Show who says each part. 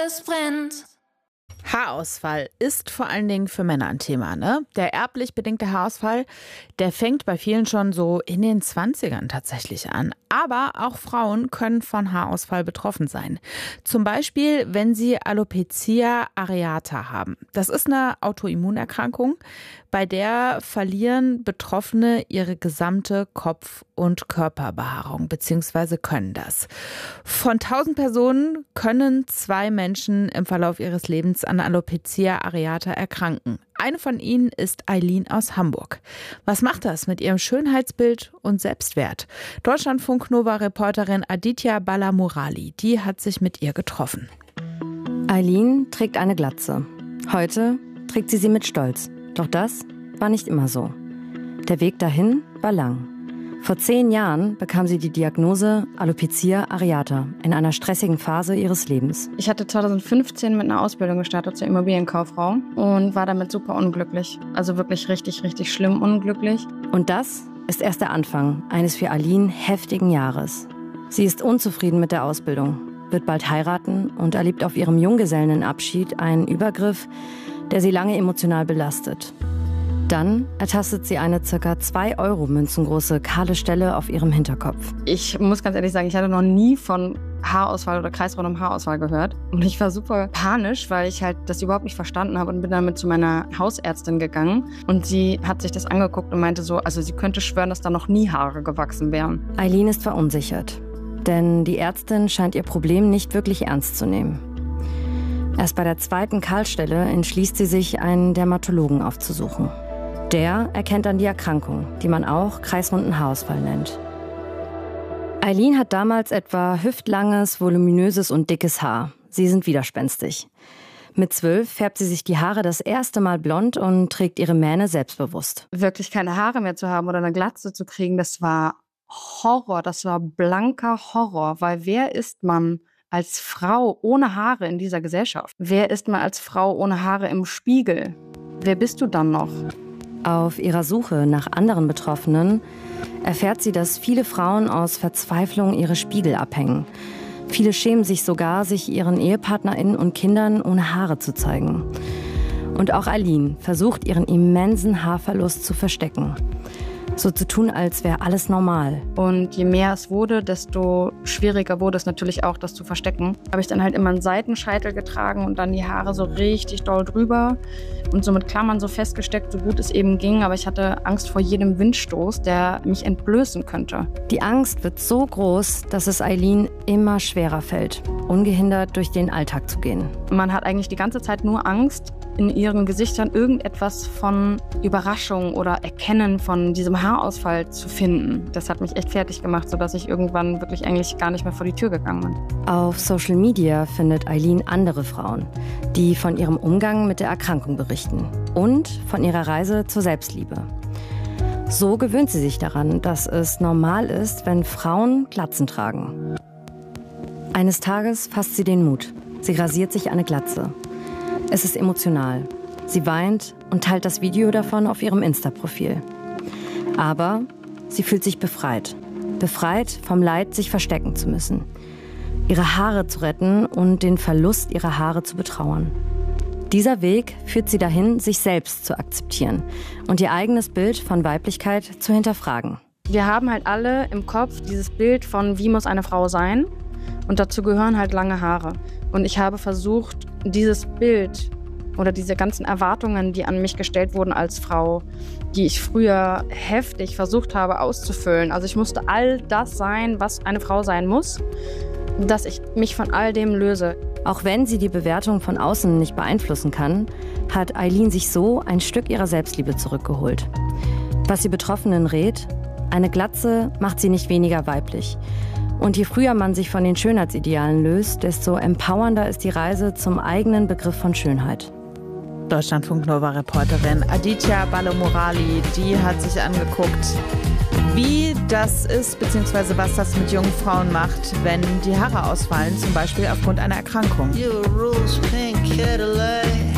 Speaker 1: es brennt.
Speaker 2: Haarausfall ist vor allen Dingen für Männer ein Thema, ne? Der erblich bedingte Haarausfall, der fängt bei vielen schon so in den 20ern tatsächlich an. Aber auch Frauen können von Haarausfall betroffen sein. Zum Beispiel, wenn sie Alopecia areata haben. Das ist eine Autoimmunerkrankung, bei der verlieren Betroffene ihre gesamte Kopf- und Körperbehaarung, beziehungsweise können das. Von 1000 Personen können 2 Menschen im Verlauf ihres Lebens an Alopecia areata erkranken. Eine von ihnen ist Eileen aus Hamburg. Was macht das mit ihrem Schönheitsbild und Selbstwert? Deutschlandfunk-Nova-Reporterin Aditya Balamurali, die hat sich mit ihr getroffen.
Speaker 3: Eileen trägt eine Glatze. Heute trägt sie mit Stolz. Doch das war nicht immer so. Der Weg dahin war lang. Vor 10 Jahren bekam sie die Diagnose Alopecia areata in einer stressigen Phase ihres Lebens.
Speaker 4: Ich hatte 2015 mit einer Ausbildung gestartet zur Immobilienkauffrau und war damit super unglücklich. Also wirklich richtig, richtig schlimm unglücklich.
Speaker 3: Und das ist erst der Anfang eines für Eileen heftigen Jahres. Sie ist unzufrieden mit der Ausbildung, wird bald heiraten und erlebt auf ihrem Junggesellenabschied einen Übergriff, der sie lange emotional belastet. Dann ertastet sie eine ca. 2-Euro-Münzen große kahle Stelle auf ihrem Hinterkopf.
Speaker 4: Ich muss ganz ehrlich sagen, ich hatte noch nie von Haarausfall oder kreisrundem Haarausfall gehört. Und ich war super panisch, weil ich halt das überhaupt nicht verstanden habe und bin damit zu meiner Hausärztin gegangen. Und sie hat sich das angeguckt und meinte so, also sie könnte schwören, dass da noch nie Haare gewachsen wären.
Speaker 3: Eileen ist verunsichert, denn die Ärztin scheint ihr Problem nicht wirklich ernst zu nehmen. Erst bei der 2. Kahlstelle entschließt sie sich, einen Dermatologen aufzusuchen. Der erkennt dann die Erkrankung, die man auch kreisrunden Haarausfall nennt. Eileen hat damals etwa hüftlanges, voluminöses und dickes Haar. Sie sind widerspenstig. Mit 12 färbt sie sich die Haare das erste Mal blond und trägt ihre Mähne selbstbewusst.
Speaker 4: Wirklich keine Haare mehr zu haben oder eine Glatze zu kriegen, das war Horror, das war blanker Horror. Weil wer ist man als Frau ohne Haare in dieser Gesellschaft? Wer ist man als Frau ohne Haare im Spiegel? Wer bist du dann noch?
Speaker 3: Auf ihrer Suche nach anderen Betroffenen erfährt sie, dass viele Frauen aus Verzweiflung ihre Spiegel abhängen. Viele schämen sich sogar, sich ihren EhepartnerInnen und Kindern ohne Haare zu zeigen. Und auch Eileen versucht, ihren immensen Haarverlust zu verstecken. So zu tun, als wäre alles normal.
Speaker 4: Und je mehr es wurde, desto schwieriger wurde es natürlich auch, das zu verstecken. Habe ich dann halt immer einen Seitenscheitel getragen und dann die Haare so richtig doll drüber und so mit Klammern so festgesteckt, so gut es eben ging. Aber ich hatte Angst vor jedem Windstoß, der mich entblößen könnte.
Speaker 3: Die Angst wird so groß, dass es Eileen immer schwerer fällt, ungehindert durch den Alltag zu gehen.
Speaker 4: Man hat eigentlich die ganze Zeit nur Angst, in ihren Gesichtern irgendetwas von Überraschung oder Erkennen von diesem Haarausfall zu finden. Das hat mich echt fertig gemacht, sodass ich irgendwann wirklich eigentlich gar nicht mehr vor die Tür gegangen bin.
Speaker 3: Auf Social Media findet Eileen andere Frauen, die von ihrem Umgang mit der Erkrankung berichten und von ihrer Reise zur Selbstliebe. So gewöhnt sie sich daran, dass es normal ist, wenn Frauen Glatzen tragen. Eines Tages fasst sie den Mut. Sie rasiert sich eine Glatze. Es ist emotional. Sie weint und teilt das Video davon auf ihrem Insta-Profil. Aber sie fühlt sich befreit. Befreit vom Leid, sich verstecken zu müssen. Ihre Haare zu retten und den Verlust ihrer Haare zu betrauern. Dieser Weg führt sie dahin, sich selbst zu akzeptieren und ihr eigenes Bild von Weiblichkeit zu hinterfragen.
Speaker 4: Wir haben halt alle im Kopf dieses Bild von, wie muss eine Frau sein? Und dazu gehören halt lange Haare. Und ich habe versucht, dieses Bild oder diese ganzen Erwartungen, die an mich gestellt wurden als Frau, die ich früher heftig versucht habe auszufüllen. Also ich musste all das sein, was eine Frau sein muss, dass ich mich von all dem löse.
Speaker 3: Auch wenn sie die Bewertung von außen nicht beeinflussen kann, hat Eileen sich so ein Stück ihrer Selbstliebe zurückgeholt. Was sie Betroffenen rät: Eine Glatze macht sie nicht weniger weiblich. Und je früher man sich von den Schönheitsidealen löst, desto empowernder ist die Reise zum eigenen Begriff von Schönheit.
Speaker 2: Deutschlandfunk-Nova-Reporterin Aditya Balamurali, die hat sich angeguckt, wie das ist, beziehungsweise was das mit jungen Frauen macht, wenn die Haare ausfallen, zum Beispiel aufgrund einer Erkrankung.
Speaker 5: You're a rose pink Cadillac.